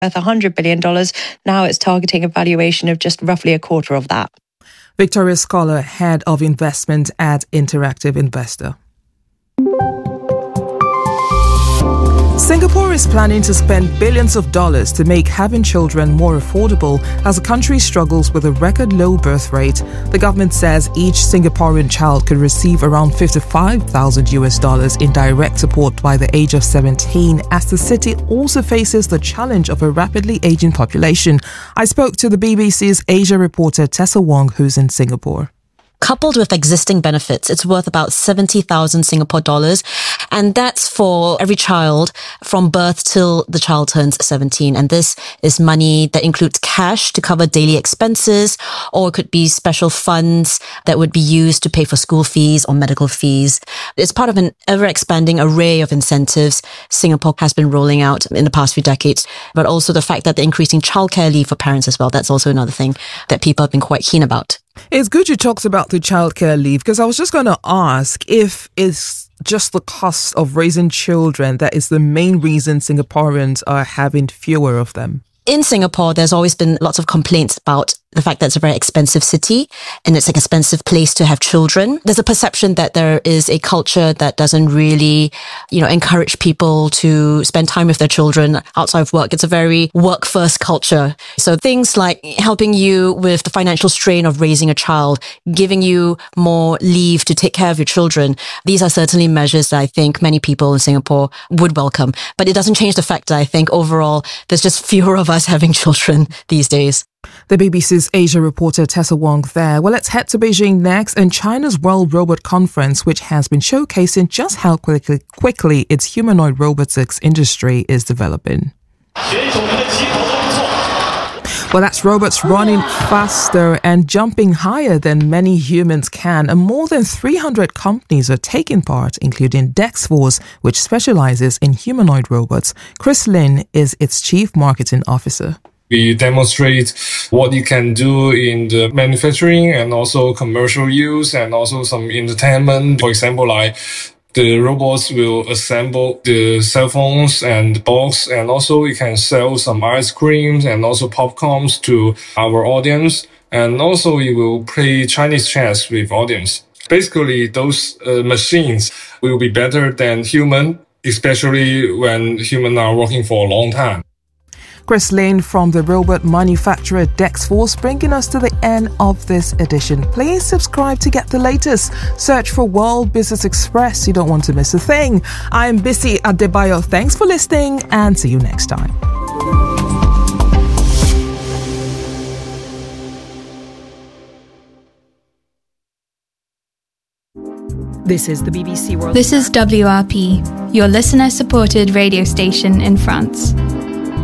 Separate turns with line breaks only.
worth $100 billion. Now it's targeting a valuation of just roughly a quarter of that.
Victoria Scholar, Head of Investment at Interactive Investor. Singapore is planning to spend billions of dollars to make having children more affordable as the country struggles with a record low birth rate. The government says each Singaporean child could receive around $55,000 in direct support by the age of 17, as the city also faces the challenge of a rapidly aging population. I spoke to the BBC's Asia reporter Tessa Wong, who's in Singapore.
Coupled with existing benefits, it's worth about 70,000 Singapore dollars. And that's for every child from birth till the child turns 17. And this is money that includes cash to cover daily expenses, or it could be special funds that would be used to pay for school fees or medical fees. It's part of an ever-expanding array of incentives Singapore has been rolling out in the past few decades. But also the fact that they're increasing childcare leave for parents as well. That's also another thing that people have been quite keen about.
It's good you talked about the childcare leave, because I was just going to ask if it's just the cost of raising children that is the main reason Singaporeans are having fewer of them.
In Singapore, there's always been lots of complaints about the fact that it's a very expensive city and it's an expensive place to have children. There's a perception that there is a culture that doesn't really, encourage people to spend time with their children outside of work. It's a very work-first culture. So things like helping you with the financial strain of raising a child, giving you more leave to take care of your children, these are certainly measures that I think many people in Singapore would welcome. But it doesn't change the fact that I think overall there's just fewer of us having children these days.
The BBC's Asia reporter Tessa Wong there. Well, let's head to Beijing next, and China's World Robot Conference, which has been showcasing just how quickly its humanoid robotics industry is developing. Well, that's robots running faster and jumping higher than many humans can, and more than 300 companies are taking part, including Dexforce, which specializes in humanoid robots. Chris Lin is its chief marketing officer.
We demonstrate what you can do in the manufacturing and also commercial use and also some entertainment. For example, like the robots will assemble the cell phones and box, and also we can sell some ice creams and also popcorns to our audience. And also we will play Chinese chess with audience. Basically, those machines will be better than human, especially when humans are working for a long time.
Chris Lane from the robot manufacturer Dexforce, bringing us to the end of this edition. Please subscribe to get the latest. Search for World Business Express. You don't want to miss a thing. I am Bisi Adebayo. Thanks for listening and see you next time.
This is the BBC World.
This is WRP, your listener-supported radio station in France.